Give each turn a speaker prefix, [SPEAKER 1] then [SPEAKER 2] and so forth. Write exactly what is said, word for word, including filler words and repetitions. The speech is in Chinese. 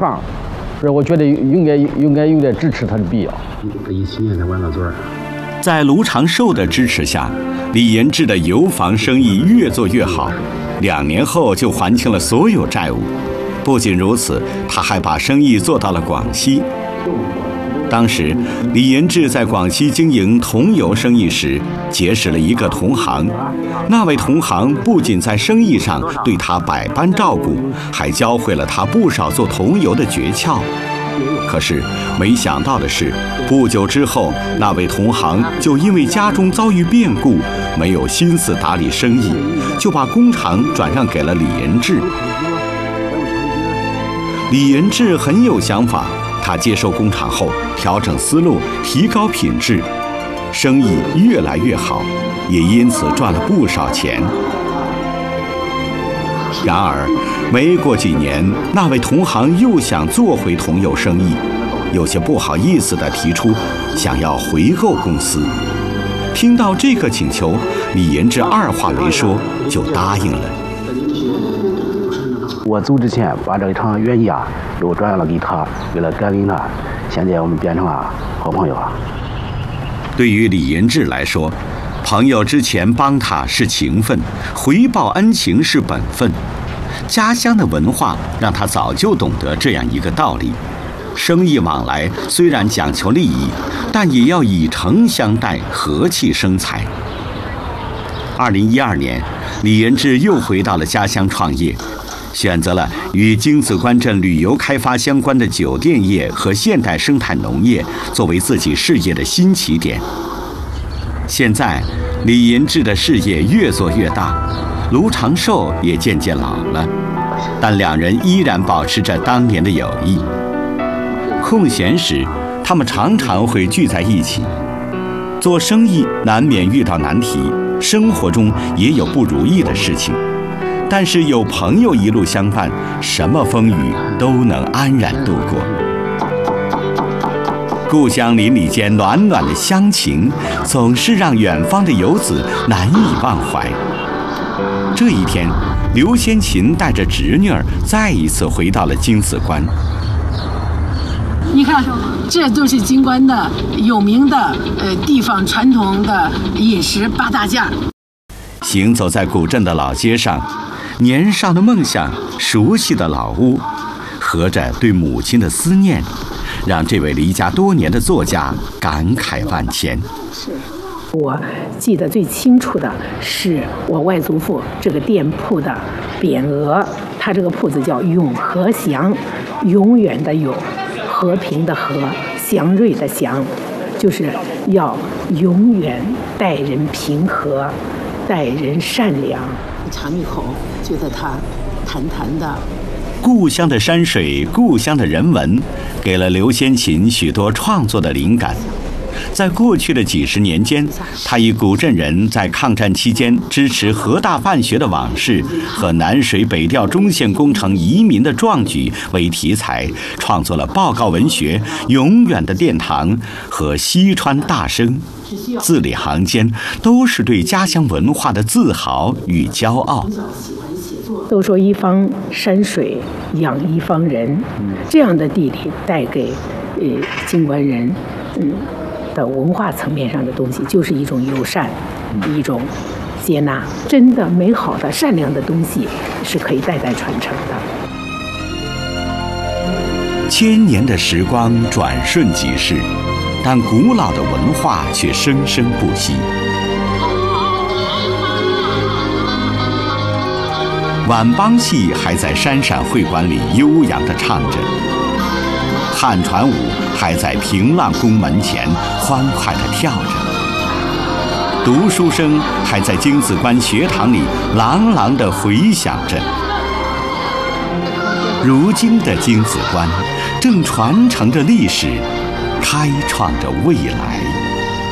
[SPEAKER 1] 行，是我觉得应该应该有点支持他的必要。
[SPEAKER 2] 一七年才完了座。
[SPEAKER 3] 在卢长寿的支持下，李延志的油房生意越做越好，两年后就还清了所有债务。不仅如此，他还把生意做到了广西。当时，李延志在广西经营桐油生意时，结识了一个同行。那位同行不仅在生意上对他百般照顾，还教会了他不少做桐油的诀窍。可是，没想到的是，不久之后，那位同行就因为家中遭遇变故，没有心思打理生意，就把工厂转让给了李延志。李延志很有想法。他接手工厂后，调整思路，提高品质，生意越来越好，也因此赚了不少钱。然而，没过几年，那位同行又想做回桐油生意，有些不好意思地提出想要回购公司。听到这个请求，李延志二话没说就答应了。
[SPEAKER 2] 我走之前把这一场原价又转让了给他，为了感恩他，现在我们变成了好朋友了。
[SPEAKER 3] 对于李延志来说，朋友之前帮他是情分，回报恩情是本分。家乡的文化让他早就懂得这样一个道理：生意往来虽然讲求利益，但也要以诚相待，和气生财。二零一二年，李延志又回到了家乡创业。选择了与京子关镇旅游开发相关的酒店业和现代生态农业作为自己事业的新起点。现在，李延志的事业越做越大，卢长寿也渐渐老了，但两人依然保持着当年的友谊。空闲时，他们常常会聚在一起。做生意难免遇到难题，生活中也有不如意的事情。但是有朋友一路相伴，什么风雨都能安然度过。故乡邻里间暖暖的乡情，总是让远方的游子难以忘怀。这一天，刘先琴带着侄女儿再一次回到了京子关。
[SPEAKER 4] 你看，这都是京关的有名的呃地方传统的饮食八大件。
[SPEAKER 3] 行走在古镇的老街上，年少的梦想，熟悉的老屋，合着对母亲的思念，让这位离家多年的作家感慨万千。
[SPEAKER 4] 是我记得最清楚的是我外祖父这个店铺的匾额，他这个铺子叫永和祥，永远的永，和平的和，祥瑞的祥，就是要永远待人平和，待人善良。尝一口，觉得它弹弹的。
[SPEAKER 3] 故乡的山水，故乡的人文，给了刘先琴许多创作的灵感。在过去的几十年间，他以古镇人在抗战期间支持河大办学的往事和南水北调中线工程移民的壮举为题材，创作了报告文学《永远的殿堂》和《西川大声》，字里行间都是对家乡文化的自豪与骄傲。
[SPEAKER 4] 都说一方山水养一方人，这样的地理带给呃京关人嗯的文化层面上的东西，就是一种友善，一种接纳。真的美好的善良的东西是可以代代传承的。
[SPEAKER 3] 千年的时光转瞬即逝，但古老的文化却生生不息。晚帮戏还在山陕会馆里悠扬地唱着，汉传舞还在平浪宫门前欢快地跳着，读书声还在京子关学堂里朗朗地回响着。如今的京子关正传承着历史，开创着未来。